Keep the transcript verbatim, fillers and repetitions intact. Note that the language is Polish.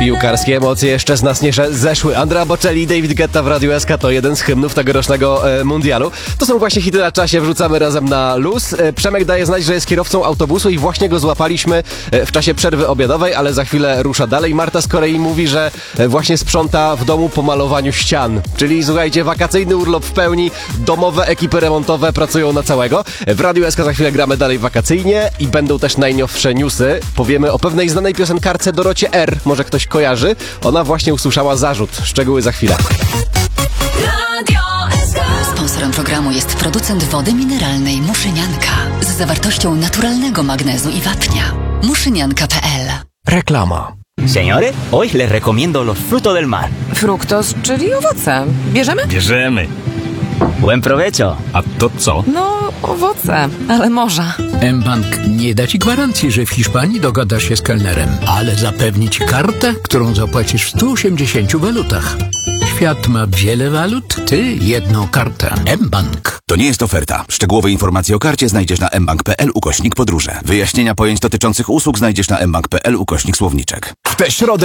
piłkarskie emocje jeszcze z nas nie zeszły. Andrea Bocelli i David Guetta w Radiu S K to jeden z hymnów tegorocznego e, mundialu. To są właśnie hity na czasie, wrzucamy razem na luz. E, Przemek daje znać, że jest kierowcą autobusu i właśnie go złapaliśmy e, w czasie przerwy obiadowej, ale za chwilę rusza dalej. Marta z kolei mówi, że e, właśnie sprząta w domu po malowaniu ścian. Czyli słuchajcie, wakacyjny urlop w pełni, domowe ekipy remontowe pracują na całego. W Radiu S K za chwilę gramy dalej wakacyjnie i będą też najnowsze newsy. Powiemy o pewnej znanej piosenkarce Dorocie R. Może ktoś kojarzy? Ona właśnie usłyszała zarzut. Szczegóły za chwilę. Sponsorem programu jest producent wody mineralnej Muszynianka z zawartością naturalnego magnezu i wapnia. muszynianka kropka p l. Reklama. Señores, hoy les recomiendo los frutos del mar. Fruktos, czyli owoce. Bierzemy? Bierzemy. Buen provecho. A to co? No, owoce, ale morza. mBank nie da ci gwarancji, że w Hiszpanii dogadasz się z kelnerem, ale zapewni ci kartę, którą zapłacisz w stu osiemdziesięciu walutach. Świat ma wiele walut, ty jedną kartę. mBank. To nie jest oferta. Szczegółowe informacje o karcie znajdziesz na mbank kropka p l ukośnik podróże. Wyjaśnienia pojęć dotyczących usług znajdziesz na mbank kropka p l ukośnik słowniczek. W tę środę